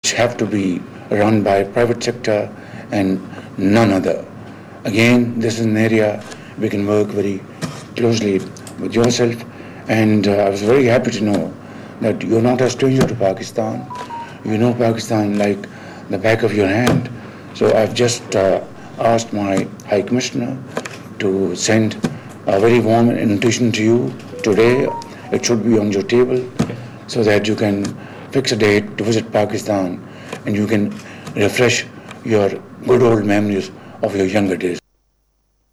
which have to be run by private sector and none other. Again, this is an area we can work very closely with yourself, and I was very happy to know that you're not a stranger to Pakistan. You know Pakistan like the back of your hand. So I've just asked my High Commissioner to send a very warm invitation to you today. It should be on your table so that you can fix a date to visit Pakistan and you can refresh your good old memories of your younger days.